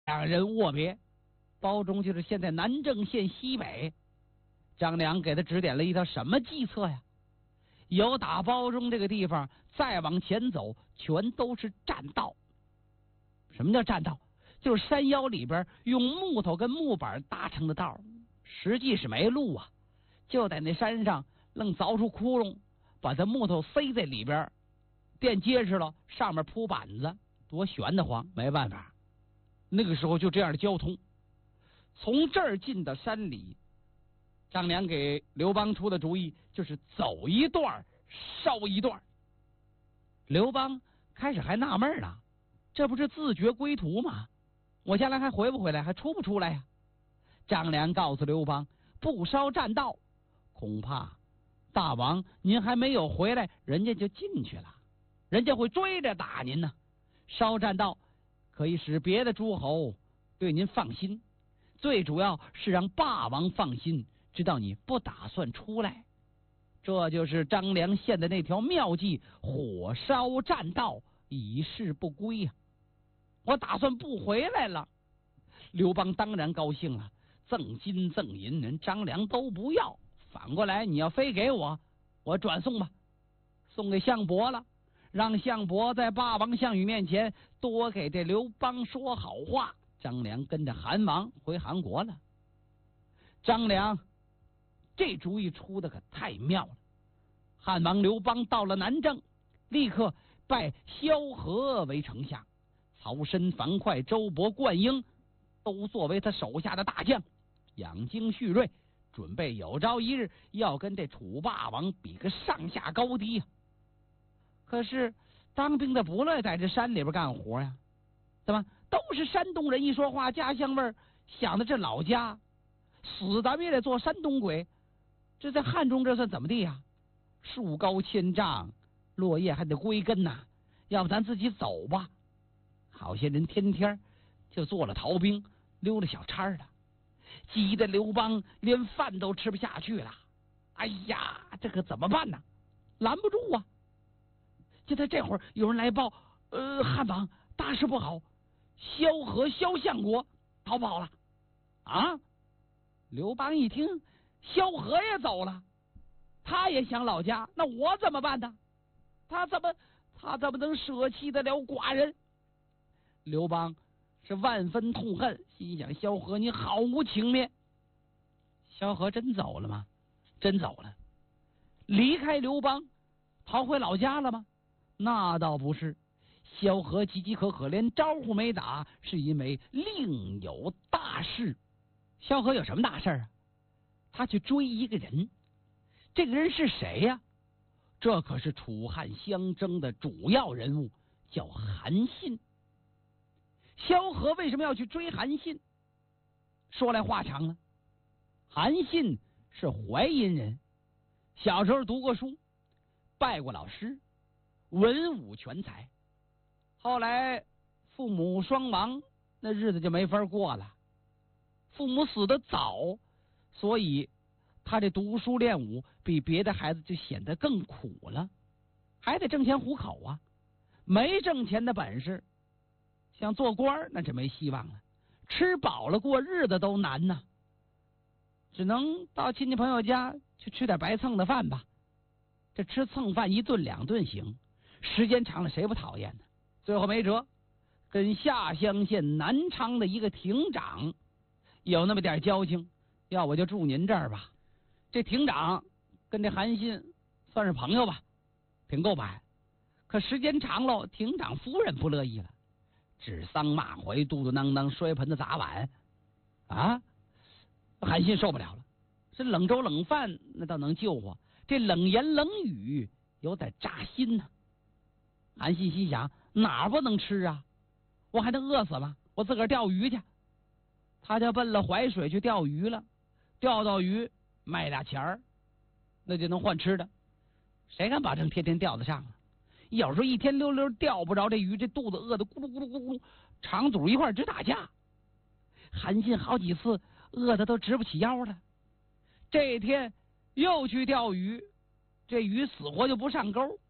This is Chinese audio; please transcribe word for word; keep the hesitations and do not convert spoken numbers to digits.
两人握别。包中就是现在南郑县西北。张良给他指点了一条什么计策呀？由打包中这个地方再往前走，全都是栈道。什么叫栈道？就是山腰里边用木头跟木板搭成的道，实际是没路啊，就在那山上愣凿出窟窿，把这木头塞在里边，垫结实了，上面铺板子，多悬得慌。没办法，那个时候就这样的交通。从这儿进到山里，张良给刘邦出的主意就是走一段烧一段。刘邦开始还纳闷呢，这不是自绝归途吗？我将来还回不回来，还出不出来呀？张良告诉刘邦，不烧栈道，恐怕大王您还没有回来，人家就进去了，人家会追着打您呢。烧栈道可以使别的诸侯对您放心，最主要是让霸王放心，知道你不打算出来。这就是张良献的那条妙计，火烧栈道，以示不归呀、啊。我打算不回来了。刘邦当然高兴了，赠金赠银人张良都不要，反过来你要非给我，我转送吧，送给项伯了，让项伯在霸王项羽面前多给这刘邦说好话。张良跟着韩王回韩国了。张良这主意出的可太妙了。汉王刘邦到了南郑，立刻拜萧何为丞相，曹参、樊哙、周勃、灌婴都作为他手下的大将，养精蓄锐，准备有朝一日要跟这楚霸王比个上下高低呀、啊。可是当兵的不乐在这山里边干活呀，怎么都是山东人，一说话家乡味儿，想的这老家，死咱们也得做山东鬼。这在汉中这算怎么地呀？树高千丈，落叶还得归根呐、啊，要不咱自己走吧。好些人天天就做了逃兵，溜了小差的，急得刘邦连饭都吃不下去了。哎呀，这可怎么办呢？拦不住啊！就在这会儿，有人来报，呃，汉王大事不好，萧何萧相国逃跑了。啊！刘邦一听，萧何也走了，他也想老家，那我怎么办呢？他怎么他怎么能舍弃得了寡人？刘邦是万分痛恨，心想萧何你好无情面。萧何真走了吗？真走了。离开刘邦逃回老家了吗？那倒不是。萧何岌岌可可，连招呼没打，是因为另有大事。萧何有什么大事啊？他去追一个人。这个人是谁呀、啊？这可是楚汉相争的主要人物，叫韩信。萧何为什么要去追韩信？说来话长了。韩信是淮阴人，小时候读过书，拜过老师，文武全才。后来父母双亡，那日子就没法过了。父母死得早，所以他这读书练武比别的孩子就显得更苦了，还得挣钱糊口啊。没挣钱的本事，想做官那就没希望了，吃饱了过日子都难呐，只能到亲戚朋友家去吃点白蹭的饭吧。这吃蹭饭一顿两顿行，时间长了谁不讨厌呢？最后没辙，跟下乡县南昌的一个亭长有那么点交情，要我就住您这儿吧。这亭长跟这韩信算是朋友吧，挺够摆。可时间长了，亭长夫人不乐意了，指桑骂槐，嘟嘟囔囔，摔盆子砸碗啊！韩信受不了了，这冷粥冷饭那倒能救活，这冷言冷语有点扎心呢、啊。韩信心想，哪不能吃啊？我还能饿死吗？我自个儿钓鱼去。他就奔了淮水去钓鱼了，钓到鱼卖俩钱儿，那就能换吃的。谁敢保证天天钓得上啊？有时候一天溜溜钓不着这鱼，这肚子饿得咕噜咕噜咕噜，肠肚一块直打架。韩信好几次饿得都直不起腰了。这天又去钓鱼，这鱼死活就不上钩。